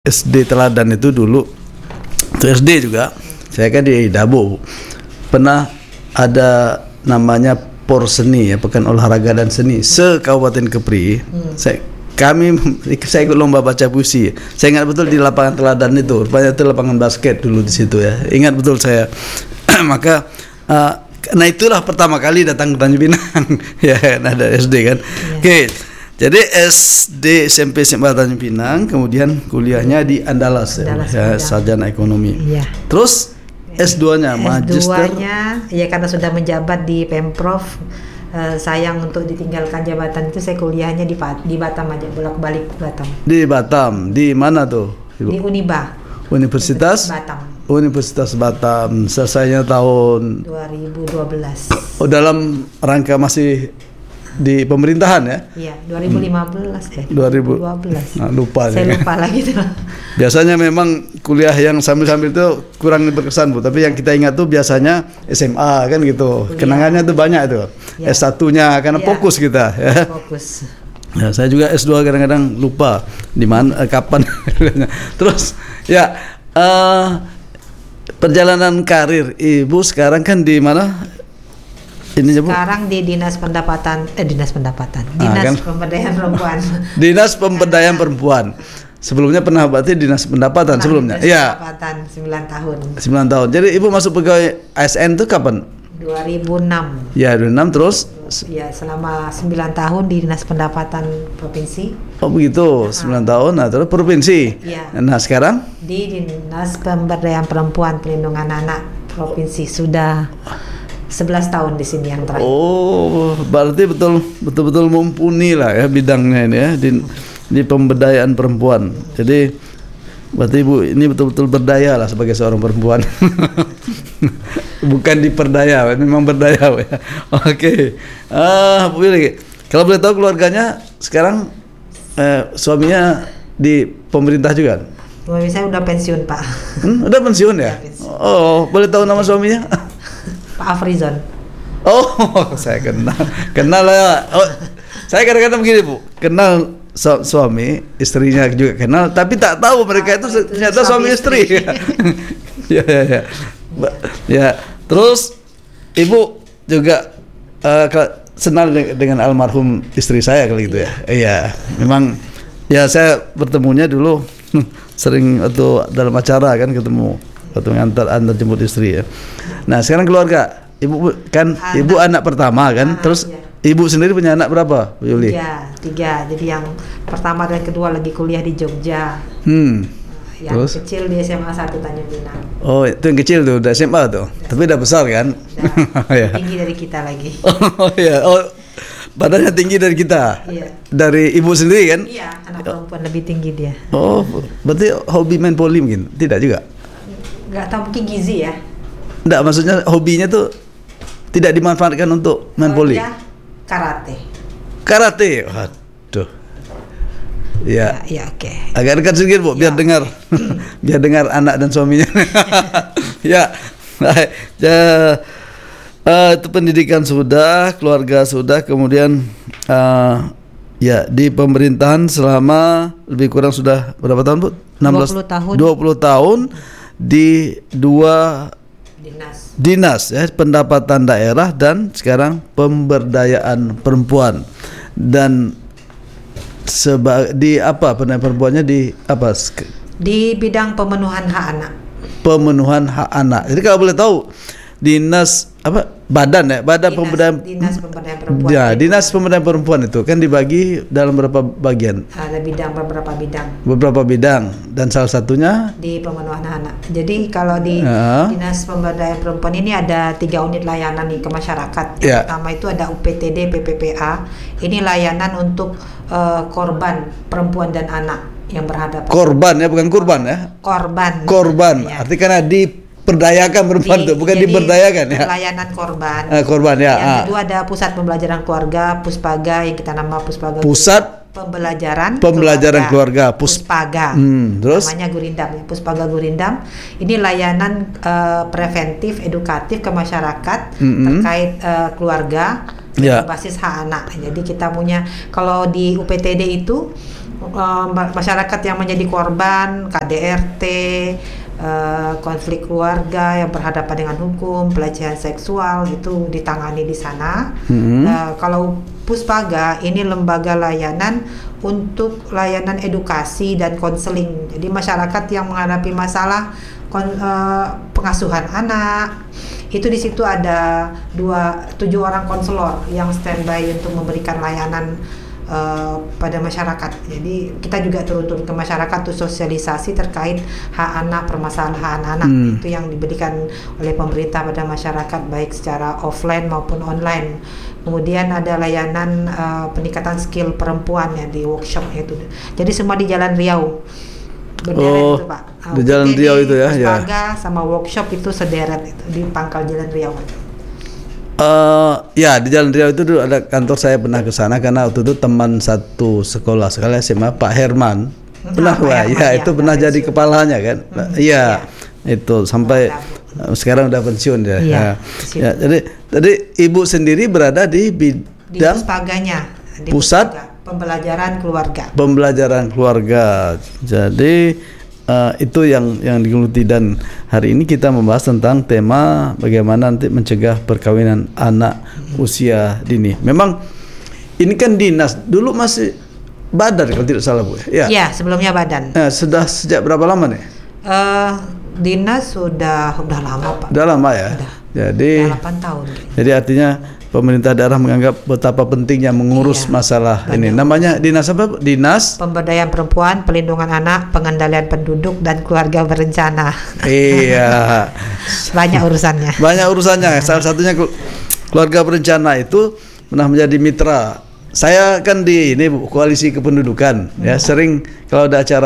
SD Teladan itu dulu, itu SD juga, saya kan di Dabo, pernah ada namanya Porseni ya, Pekan Olahraga dan Seni se-Kabupaten Kepri. Saya ikut lomba baca puisi. Saya ingat betul di lapangan Teladan itu, rupanya itu lapangan basket dulu di situ ya. Ingat betul saya. Maka nah itulah pertama kali datang ke Tanjung Pinang ya kan, ada SD kan. Oke. Jadi SD, SMP, SMA Tanjung Pinang, kemudian kuliahnya di Andalas ya, sarjana ekonomi. Iya. Terus S2-nya magister. S2-nya ya karena sudah menjabat di Pemprov, sayang untuk ditinggalkan jabatan itu, saya kuliahnya di Batam aja, bolak-balik Batam. Di Batam, di mana tuh, Ibu? Di Uniba. Universitas Batam. Universitas Batam. Selesainya tahun 2012. Oh, dalam rangka masih di pemerintahan ya? Iya, 2015 2012. Nah, lupa saya lupa lagi tuh. Biasanya memang kuliah yang sambil-sambil itu kurang berkesan Bu, tapi yang kita ingat tuh biasanya SMA kan gitu. Kuliah. Kenangannya tuh banyak itu. Ya. S1-nya karena fokus kita ya. Fokus. Ya, saya juga S2 kadang-kadang lupa di mana kapan. Terus ya perjalanan karir Ibu sekarang kan di mana? Sekarang di Dinas kan? Pemberdayaan Perempuan. Dinas Pemberdayaan Perempuan. Sebelumnya pernah berarti Dinas Pendapatan sebelumnya. Iya. Pendapatan 9 tahun. 9 tahun. Jadi Ibu masuk pegawai ASN itu kapan? 2006. Ya, 2006 terus? Ya, selama 9 tahun di Dinas Pendapatan Provinsi. Oh begitu, 9 tahun. Nah, terus provinsi. Ya. Nah, sekarang? Di Dinas Pemberdayaan Perempuan Perlindungan Anak Provinsi sudah 11 tahun di sini yang terakhir. Oh, berarti betul-betul mumpuni lah ya bidangnya ini ya di pemberdayaan perempuan. Jadi berarti Ibu ini betul-betul berdaya lah sebagai seorang perempuan. Bukan diperdaya, memang berdaya ya. Oke. Kalau boleh tahu keluarganya sekarang suaminya di pemerintah juga? Suami saya udah pensiun, Pak. Udah pensiun ya? Oh, boleh tahu nama suaminya? Pak Afrizon. Oh, saya kenal ya. Oh, saya kadang-kadang begini Bu, kenal suami, istrinya juga kenal, tapi tak tahu mereka itu ternyata suami istri. Ya. Ya, terus Ibu juga senang dengan almarhum istri saya kalau gitu ya. Iya, memang ya saya bertemunya dulu sering atau dalam acara kan ketemu waktu antar jemput istri ya. Nah sekarang keluarga Ibu kan Ibu anak pertama kan, terus iya. Ibu sendiri punya anak berapa, Bu Yuli? Tiga. Jadi yang pertama dan kedua lagi kuliah di Jogja. Yang terus? Kecil di SMA 1 Tanjung Pinang. Oh itu yang kecil tuh udah SMA tuh, tapi udah besar kan? Udah tinggi dari kita lagi. Oh iya, badannya tinggi dari kita. Iya. Dari Ibu sendiri kan? Iya, anak perempuan lebih tinggi dia. Oh, berarti hobi main voli mungkin? Tidak juga? Nggak tahu, mungkin gizi ya. Nggak, maksudnya hobinya tuh tidak dimanfaatkan untuk main voli? Ya, karate. Karate? Waduh. Ya oke. Agak dekat sedikit Bu, biar dengar biar dengar anak dan suaminya. Ya. Itu pendidikan sudah, keluarga sudah, kemudian ya di pemerintahan selama lebih kurang sudah berapa tahun Bu? 20 tahun. 20 tahun di dua dinas ya, pendapatan daerah dan sekarang pemberdayaan perempuan. Dan di apa pemberdayaan perempuannya di apa? Di bidang pemenuhan hak anak. Pemenuhan hak anak. Jadi kalau boleh tahu dinas apa? Badan pemberdayaan perempuan. Ya, dinas pemberdayaan perempuan itu kan dibagi dalam berapa bagian? Ada beberapa bidang. Beberapa bidang, dan salah satunya di pemenuhan anak. Jadi kalau di dinas pemberdayaan perempuan ini ada 3 unit layanan nih ke masyarakat. Yang pertama itu ada UPTD PPPA. Ini layanan untuk korban perempuan dan anak yang berhadapan. Korban ya, bukan kurban ya? Korban. Ya. Artinya karena diperdayakan perempuan itu, bukan diberdayakan ya. Layanan korban. Korban ya. Yang kedua ada pusat pembelajaran keluarga, Puspaga, yang kita nama Puspaga. Pusat pembelajaran keluarga, Puspaga. Terus namanya Gurindam ya, Puspaga Gurindam. Ini layanan preventif edukatif ke masyarakat terkait keluarga berbasis hak anak. Jadi kita punya, kalau di UPTD itu masyarakat yang menjadi korban KDRT, konflik keluarga yang berhadapan dengan hukum, pelecehan seksual itu ditangani di sana. Kalau Puspaga ini lembaga layanan untuk layanan edukasi dan konseling. Jadi masyarakat yang menghadapi masalah pengasuhan anak, itu di situ ada 7 orang konselor yang standby untuk memberikan layanan pada masyarakat. Jadi kita juga turun ke masyarakat untuk sosialisasi terkait hak anak, permasalahan hak anak itu yang diberikan oleh pemerintah pada masyarakat baik secara offline maupun online. Kemudian ada layanan peningkatan skill perempuan ya di workshop itu. Jadi semua di Jalan Riau. Berderet itu Pak. Di Jalan Riau itu ya. Puspaga sama workshop itu sederet itu di pangkal Jalan Riau. Ya di Jalan Riau itu dulu ada kantor, saya pernah ke sana karena waktu itu teman satu sekolah sekali SMA Pak Herman pernah itu pernah jadi kepalanya kan. Iya itu sampai sekarang udah pensiun ya. Ya jadi ibu sendiri berada di bidang Puspaganya, di pusat pembelajaran keluarga. Jadi itu yang digeluti, dan hari ini kita membahas tentang tema bagaimana nanti mencegah perkawinan anak usia dini. Memang ini kan dinas, dulu masih badan kalau tidak salah Bu. Ya, sebelumnya badan. Sudah sejak berapa lama nih? Dinas sudah lama Pak. Udah lama ya. Jadi 8 tahun. Jadi artinya pemerintah daerah menganggap betapa pentingnya mengurus masalah ini. Namanya dinas apa? Dinas Pemberdayaan Perempuan, Pelindungan Anak, Pengendalian Penduduk dan Keluarga Berencana. Iya. Banyak urusannya. Salah satunya keluarga berencana itu pernah menjadi mitra. Saya kan di ini Koalisi Kependudukan ya, sering kalau ada acara